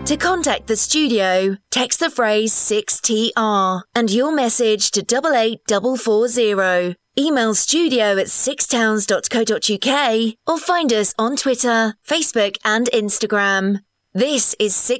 To contact the studio, text the phrase 6TR and your message to 88440. Email studio@sixtowns.co.uk or find us on Twitter, Facebook and Instagram. This is